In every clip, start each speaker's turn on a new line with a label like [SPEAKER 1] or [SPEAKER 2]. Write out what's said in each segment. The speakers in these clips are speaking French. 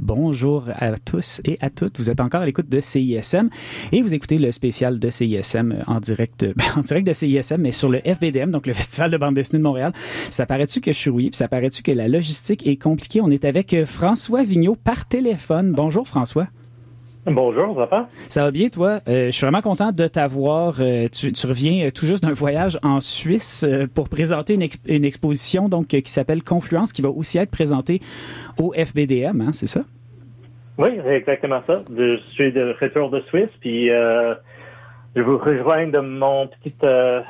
[SPEAKER 1] bonjour à tous et à toutes. Vous êtes encore à l'écoute de CISM et vous écoutez le spécial de CISM en direct de CISM, mais sur le FBDM, donc le Festival de bande dessinée de Montréal. Ça paraît-tu que je suis rouillé, puis ça paraît-tu que la logistique est compliquée. On est avec François Vigneault par téléphone. Bonjour François.
[SPEAKER 2] Bonjour, ça va?
[SPEAKER 1] Ça va bien, toi? Je suis vraiment content de t'avoir. Tu reviens tout juste d'un voyage en Suisse pour présenter une exposition donc qui s'appelle Confluence, qui va aussi être présentée au FBDM, hein, c'est ça?
[SPEAKER 2] Oui, c'est exactement ça. Je suis de retour de Suisse, puis je vous rejoins de mon petite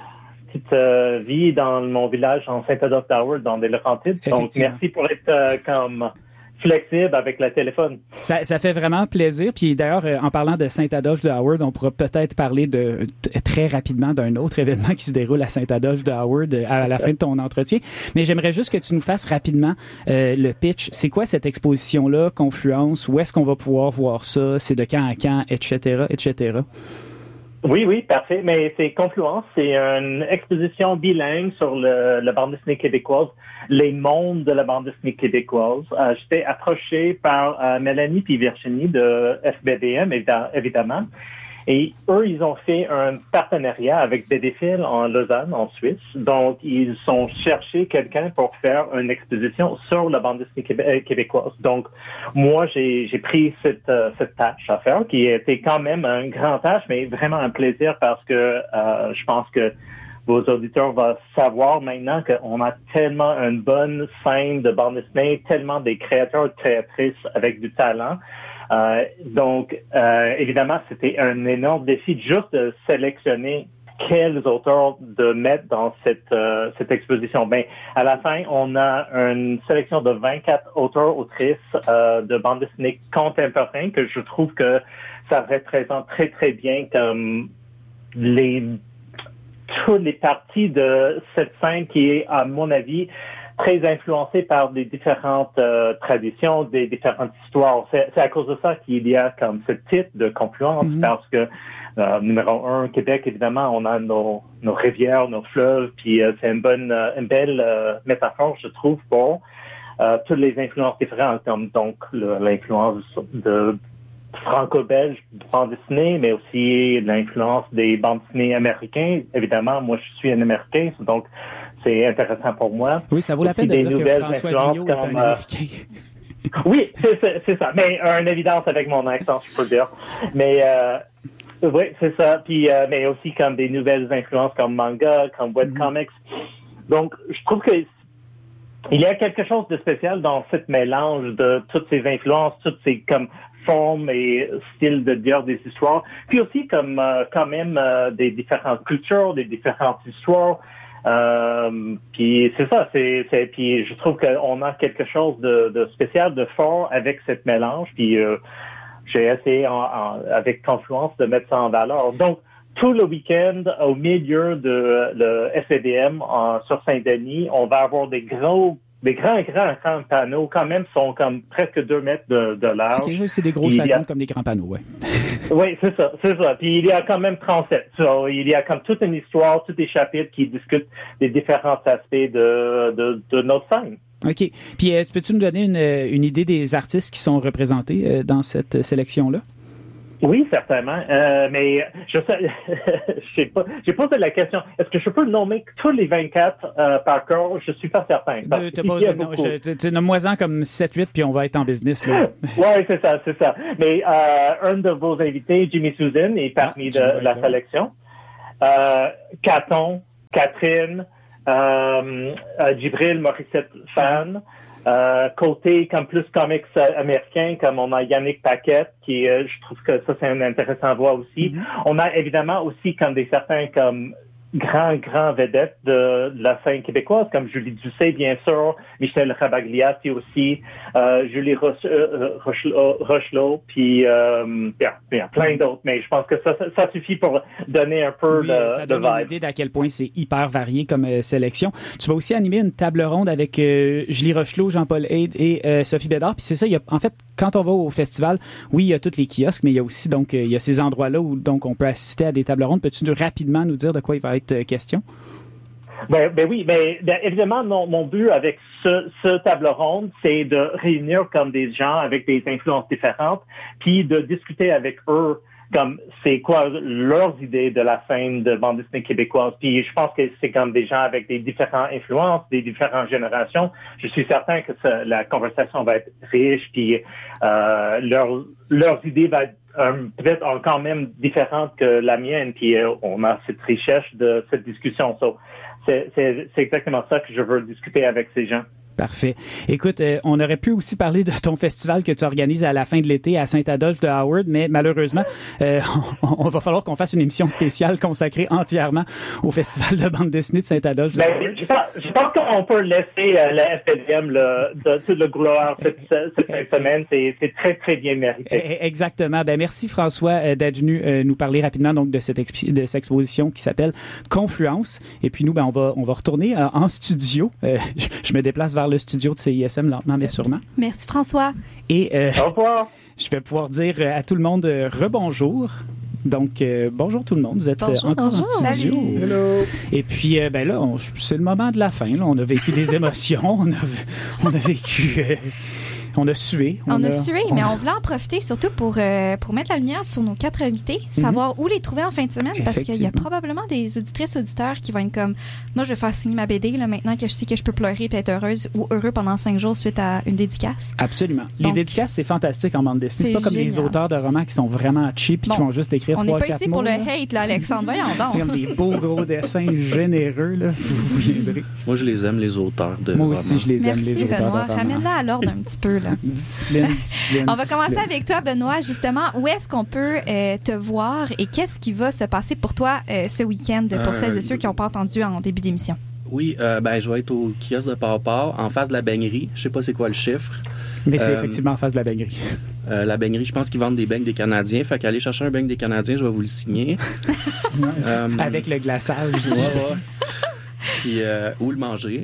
[SPEAKER 2] vie dans mon village en Saint-Adolphe d'Howard, dans les Laurentides. Donc, merci pour être comme flexible avec le téléphone.
[SPEAKER 1] Ça fait vraiment plaisir. Puis d'ailleurs, en parlant de Saint-Adolphe de Howard, on pourra peut-être parler très rapidement d'un autre événement qui se déroule à Saint-Adolphe de Howard à la fin de ton entretien. Mais j'aimerais juste que tu nous fasses rapidement le pitch. C'est quoi cette exposition-là, Confluence? Où est-ce qu'on va pouvoir voir ça? C'est de quand à quand, etc., etc.?
[SPEAKER 2] Oui, parfait. Mais c'est Confluence, c'est une exposition bilingue sur la bande dessinée québécoise, les mondes de la bande dessinée québécoise. J'étais approché par Mélanie puis Virginie de FBDM, évidemment. Et eux, ils ont fait un partenariat avec BDFil en Lausanne, en Suisse. Donc, ils ont cherché quelqu'un pour faire une exposition sur la bande dessinée québécoise. Donc, moi, j'ai pris cette tâche à faire, qui était quand même un grand tâche, mais vraiment un plaisir parce que je pense que vos auditeurs vont savoir maintenant qu'on a tellement une bonne scène de bande dessinée, tellement des créateurs et créatrices avec du talent. Donc, évidemment, c'était un énorme défi juste de sélectionner quels auteurs de mettre dans cette exposition. Ben, à la fin, on a une sélection de 24 auteurs, autrices de bande dessinée contemporaine que je trouve que ça représente très, très bien comme toutes les parties de cette scène qui est, à mon avis, très influencée par des différentes traditions, des différentes histoires. C'est à cause de ça qu'il y a comme ce titre de Confluence, parce que numéro 1, Québec, évidemment, on a nos rivières, nos fleuves, puis c'est une belle métaphore, je trouve, pour toutes les influences différentes, comme donc l'influence de franco-belge de bande dessinée, mais aussi l'influence des bandes dessinées américaines. Évidemment, moi, je suis un Américain, donc c'est intéressant pour moi.
[SPEAKER 1] Oui, ça vaut la peine de dire que François Vigneault est un Américain.
[SPEAKER 2] Oui, c'est ça. Mais une évidence avec mon accent, je peux dire. Mais oui, c'est ça. Puis, mais aussi comme des nouvelles influences comme manga, comme webcomics. Donc, je trouve que il y a quelque chose de spécial dans ce mélange de toutes ces influences, toutes ces comme formes et styles de dire des histoires. Puis aussi comme quand même des différentes cultures, des différentes histoires. Puis c'est ça, puis je trouve qu'on a quelque chose de spécial, de fort avec cette mélange. Puis j'ai essayé avec Confluence de mettre ça en valeur. Donc tout le week-end, au milieu de le FBDM sur Saint-Denis, on va avoir des grands panneaux, quand même, sont comme presque 2 mètres de large.
[SPEAKER 1] OK, c'est des gros salons comme des grands panneaux, ouais.
[SPEAKER 2] Oui, c'est ça. Puis il y a quand même 37. Il y a comme toute une histoire, tous des chapitres qui discutent des différents aspects de notre scène.
[SPEAKER 1] OK. Puis peux-tu nous donner une idée des artistes qui sont représentés dans cette sélection-là?
[SPEAKER 2] Oui, certainement. Mais je sais, j'ai posé la question. Est-ce que je peux nommer tous les 24 par cœur? Je suis pas certain.
[SPEAKER 1] Nomme-moi-en comme 7-8 puis on va être en business, là.
[SPEAKER 2] Oui, c'est ça. Mais un de vos invités, Jimmy Susan, est parmi de la sélection. Caton, Catherine, Djibril Morissette fan. Côté comme plus comics américains, comme on a Yannick Paquette, qui je trouve que ça c'est un intéressant voix aussi. On a évidemment aussi comme certains comme grands vedettes de la scène québécoise, comme Julie Doucet, bien sûr, Michel Rabagliati aussi, Julie Rochelot, puis il y a plein d'autres, mais je pense que ça suffit pour donner un peu
[SPEAKER 1] ça donne une idée d'à quel point c'est hyper varié comme sélection. Tu vas aussi animer une table ronde avec Julie Rochelot, Jean-Paul Haid et Sophie Bédard, puis c'est ça, en fait, quand on va au festival, oui, il y a tous les kiosques, mais il y a aussi donc il y a ces endroits-là où donc on peut assister à des tables rondes. Peux-tu rapidement nous dire de quoi il va être question?
[SPEAKER 2] Oui, mais évidemment, mon but avec ce table ronde, c'est de réunir comme des gens avec des influences différentes, puis de discuter avec eux comme c'est quoi leurs idées de la scène de bande dessinée québécoise. Puis je pense que c'est comme des gens avec des différentes influences, des différentes générations. Je suis certain que la conversation va être riche, puis leurs idées vont être peut-être quand même différentes que la mienne. Puis on a cette richesse de cette discussion. So, c'est exactement ça que je veux discuter avec ces gens.
[SPEAKER 1] Parfait. Écoute, on aurait pu aussi parler de ton festival que tu organises à la fin de l'été à Saint-Adolphe de Howard, mais malheureusement, on va falloir qu'on fasse une émission spéciale consacrée entièrement au festival de bande dessinée de Saint-Adolphe de Howard.
[SPEAKER 2] Je pense qu'on peut laisser la FPDM tout le gloire cette semaine. C'est très, très bien mérité.
[SPEAKER 1] Exactement. Merci François d'être venu nous parler rapidement donc de cette exposition qui s'appelle Confluence. Et puis nous, on va retourner en studio. Je me déplace vers le studio de CISM lentement mais sûrement.
[SPEAKER 3] Merci François.
[SPEAKER 2] Et au revoir.
[SPEAKER 1] Je vais pouvoir dire à tout le monde rebonjour. Donc, bonjour tout le monde. Vous êtes encore en studio.
[SPEAKER 4] Salut. Hello.
[SPEAKER 1] Et puis, là, c'est le moment de la fin. Là. On a vécu des émotions. On a vécu... On a sué.
[SPEAKER 3] On a sué, mais on voulait en profiter surtout pour mettre la lumière sur nos 4 invités, savoir où les trouver en fin de semaine, parce qu'il y a probablement des auditeurs qui vont être comme moi, je vais faire signer ma BD là, maintenant que je sais que je peux pleurer et être heureuse ou heureux pendant 5 jours suite à une dédicace.
[SPEAKER 1] Absolument. Donc, les dédicaces, c'est fantastique en bande dessinée. C'est pas comme
[SPEAKER 3] génial.
[SPEAKER 1] Les auteurs de romans qui sont vraiment cheap et qui vont juste écrire 3-4 mots.
[SPEAKER 3] On n'est pas ici pour le hate, là, Alexandre. Voyons donc.
[SPEAKER 1] C'est comme des beaux gros dessins généreux. Là. Vous viendrez.
[SPEAKER 5] Moi, je les aime, les auteurs de
[SPEAKER 1] romans.
[SPEAKER 5] Moi
[SPEAKER 1] aussi, je les aime, les auteurs
[SPEAKER 3] Benoît.
[SPEAKER 1] de romans.
[SPEAKER 3] Ramène-la à l'ordre un petit peu. Là.
[SPEAKER 1] Discipline.
[SPEAKER 3] On va commencer avec toi, Benoît. Justement, où est-ce qu'on peut te voir et qu'est-ce qui va se passer pour toi ce week-end pour celles et ceux qui n'ont pas entendu en début d'émission?
[SPEAKER 5] Oui, je vais être au kiosque de Pau-Pau, en face de la baignerie. Je sais pas c'est quoi le chiffre.
[SPEAKER 1] Mais c'est effectivement en face de la baignerie.
[SPEAKER 5] La baignerie, je pense qu'ils vendent des beignes des Canadiens. Fait qu'aller chercher un beigne des Canadiens, je vais vous le signer.
[SPEAKER 1] Avec le glaçage.
[SPEAKER 5] Ouais. Puis, ou le manger.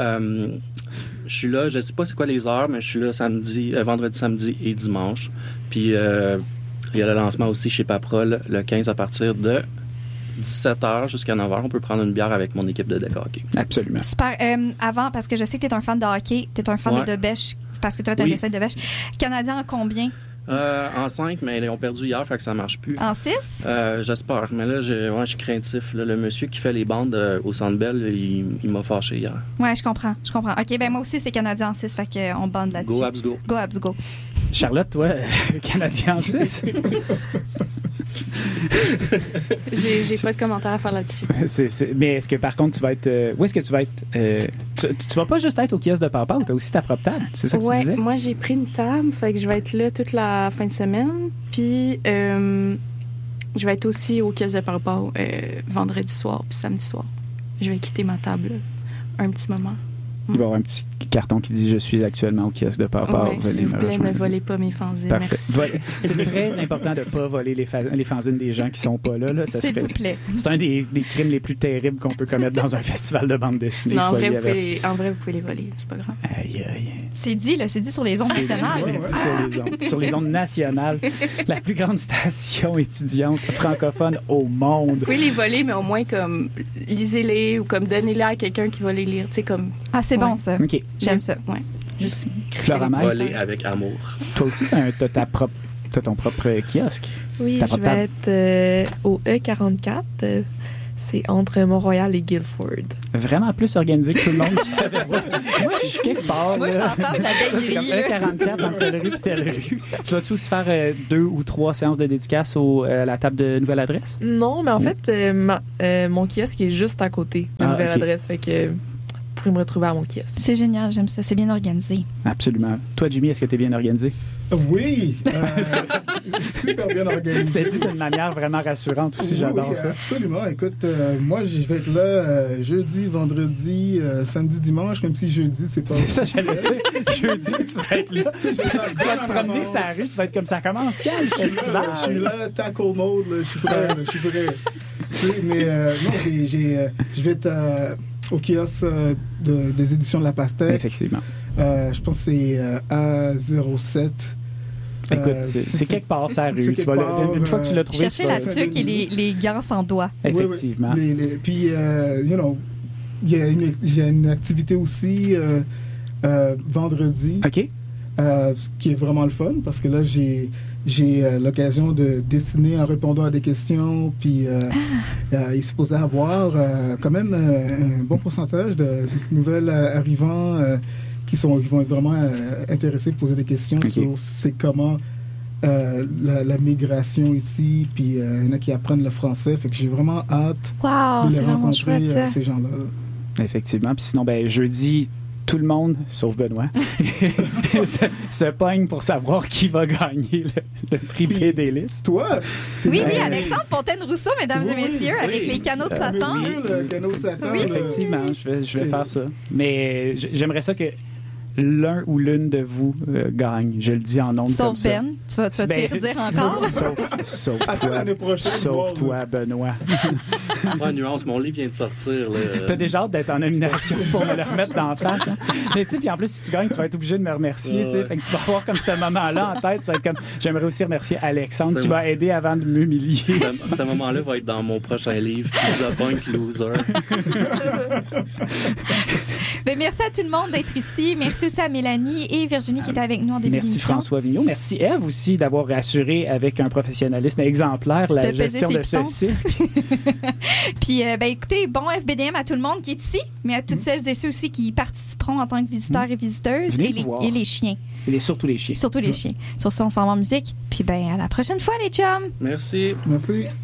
[SPEAKER 5] Je suis là, je sais pas c'est quoi les heures, mais je suis là vendredi, samedi et dimanche. Puis il y a le lancement aussi chez Paprol le 15 à partir de 17h jusqu'à 9h. On peut prendre une bière avec mon équipe de deck hockey.
[SPEAKER 1] Absolument.
[SPEAKER 3] Super. Avant, parce que je sais que tu es un fan de hockey, tu es un fan de bêche, parce que toi, tu as un dessin de bêche. Canadien en combien?
[SPEAKER 5] En 5, mais ils ont perdu hier, fait que ça marche plus.
[SPEAKER 3] En 6?
[SPEAKER 5] J'espère. Mais là, je suis craintif. Là, le monsieur qui fait les bandes au Centre Bell, il m'a fâché hier.
[SPEAKER 3] Ouais, je comprends. OK, moi aussi, c'est Canadien en 6, fait qu'on bande là-dessus.
[SPEAKER 5] Go Habs go.
[SPEAKER 3] Go Habs go.
[SPEAKER 1] Charlotte, toi, Canadien en 6?
[SPEAKER 6] J'ai pas de commentaire à faire là-dessus.
[SPEAKER 1] Mais est-ce que par contre tu vas être où est-ce que tu vas être tu vas pas juste être au kiosque de Papa, tu as aussi ta propre table, c'est ça que tu disais?
[SPEAKER 6] Moi j'ai pris une table, fait que je vais être là toute la fin de semaine, puis je vais être aussi au kiosque de Papa vendredi soir puis samedi soir. Je vais quitter ma table un petit moment.
[SPEAKER 1] Il va y avoir un petit carton qui dit « Je suis actuellement au kiosque de Papa. »
[SPEAKER 6] S'il vous plaît, ne volez pas mes fanzines.
[SPEAKER 1] Parfait.
[SPEAKER 6] Merci.
[SPEAKER 1] C'est très important de ne pas voler les fanzines des gens qui ne sont pas là.
[SPEAKER 3] S'il vous plaît.
[SPEAKER 1] C'est un des crimes les plus terribles qu'on peut commettre dans un festival de bande dessinée.
[SPEAKER 6] Non, en vrai, vous pouvez les voler. C'est pas grave.
[SPEAKER 1] Aïe.
[SPEAKER 3] C'est dit sur les ondes nationales.
[SPEAKER 1] C'est dit sur les ondes nationales. La plus grande station étudiante francophone au monde.
[SPEAKER 6] Vous pouvez les voler, mais au moins, comme, lisez-les ou comme donnez-les à quelqu'un qui va les lire. Tu sais, comme...
[SPEAKER 3] Ah, c'est bon, ça.
[SPEAKER 1] OK.
[SPEAKER 3] J'aime ça.
[SPEAKER 6] Ouais. Juste
[SPEAKER 5] voler avec amour.
[SPEAKER 1] Toi aussi, t'as ton propre kiosque.
[SPEAKER 7] Oui, je vais être au E44. C'est entre Mont-Royal et Guilford.
[SPEAKER 1] Vraiment plus organisé que tout le monde qui savait pas. Moi, je suis quelque part.
[SPEAKER 3] Moi, je t'en parle de la baignerie.
[SPEAKER 1] C'est comme E44 entre telle rue et telle rue. Tu vas-tu aussi faire 2 ou 3 séances de dédicace à la table de nouvelle adresse?
[SPEAKER 7] Non, mais en fait, mon kiosque est juste à côté de la nouvelle adresse. Fait que vous pourrez me retrouver à mon kiosque.
[SPEAKER 3] C'est génial, j'aime ça. C'est bien organisé.
[SPEAKER 1] Absolument. Toi, Jimmy, est-ce que tu es bien organisé?
[SPEAKER 4] Oui! Super bien organisé.
[SPEAKER 1] C'était dit d'une manière vraiment rassurante aussi, j'adore ça.
[SPEAKER 4] Absolument. Écoute, moi, je vais être là jeudi, vendredi, samedi, dimanche, même si jeudi, c'est pas...
[SPEAKER 1] C'est ça, j'allais dire. Jeudi, tu vas être là. Tu vas te promener sur la rue, tu vas être comme ça commence quand le festival?
[SPEAKER 4] Je suis là, tackle mode, je suis prêt. Mais non, je vais être... au kiosque des éditions de la Pastèque.
[SPEAKER 1] Effectivement.
[SPEAKER 4] Je pense que c'est A07.
[SPEAKER 1] Écoute, c'est quelque part sur la rue. Tu vas une fois que tu l'as trouvé...
[SPEAKER 3] Cherchez la tuque et les gants sans doigts.
[SPEAKER 1] Effectivement.
[SPEAKER 4] Oui. Puis, il y a une activité aussi vendredi.
[SPEAKER 1] OK.
[SPEAKER 4] Ce qui est vraiment le fun, parce que là, j'ai l'occasion de dessiner en répondant à des questions, puis il est supposé avoir quand même un bon pourcentage de nouvelles arrivants qui vont être vraiment intéressés de poser des questions sur c'est comment la migration ici, puis il y en a qui apprennent le français, fait que j'ai vraiment hâte de les rencontrer, ces gens-là.
[SPEAKER 1] Effectivement, puis sinon, jeudi, tout le monde, sauf Benoît, se pogne pour savoir qui va gagner le prix Pédélis.
[SPEAKER 4] Toi?
[SPEAKER 3] Oui, Alexandre Fontaine-Rousseau, mesdames et messieurs, avec les canaux de Satan.
[SPEAKER 4] Le canot de Satan.
[SPEAKER 3] Oui,
[SPEAKER 1] effectivement, je vais faire ça. Mais j'aimerais ça que l'un ou l'une de vous gagne. Je le dis en nombre
[SPEAKER 3] sauf
[SPEAKER 1] comme ça.
[SPEAKER 3] Ben. Tu vas-tu redire encore?
[SPEAKER 1] Sauf toi. Sauf toi, Benoît.
[SPEAKER 5] Nuance, mon livre vient de sortir.
[SPEAKER 1] T'as déjà hâte d'être en nomination pour me le remettre d'en face. Hein? Mais tu sais, puis en plus, si tu gagnes, tu vas être obligé de me remercier. Fait que tu vas avoir comme ce moment-là en tête. Tu vas être comme... J'aimerais aussi remercier Alexandre qui m'a aidé avant de m'humilier.
[SPEAKER 5] Ce moment-là va être dans mon prochain livre, Pizza Punk Loser.
[SPEAKER 3] Merci à tout le monde d'être ici. Merci aussi à Mélanie et Virginie qui étaient avec nous en début d'émission.
[SPEAKER 1] Merci François Vigneault. Merci Ève aussi d'avoir assuré avec un professionnalisme exemplaire la gestion de ce cirque.
[SPEAKER 3] Puis, écoutez, bon FBDM à tout le monde qui est ici, mais à toutes celles et ceux aussi qui participeront en tant que visiteurs et visiteuses et les chiens.
[SPEAKER 1] Et surtout les chiens.
[SPEAKER 3] Surtout les chiens. Sur ça, on s'en va en musique. Puis, à la prochaine fois, les chums.
[SPEAKER 5] Merci.
[SPEAKER 4] Merci.